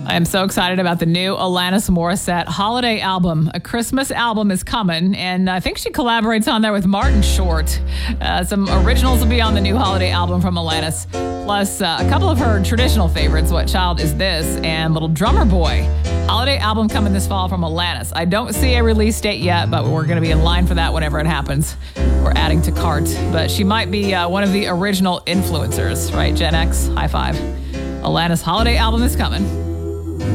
I am so excited about the new Alanis Morissette holiday album. A Christmas album is coming, and I think she collaborates on there with Martin Short. Some originals will be on the new holiday album from Alanis, plus a couple of her traditional favorites, What Child Is This and Little Drummer Boy. Holiday album coming this fall from Alanis. I don't see a release date yet, but we're going to be in line for that whenever it happens. We're adding to cart, but she might be one of the original influencers, right? Gen X, high five. Alanis holiday album is coming.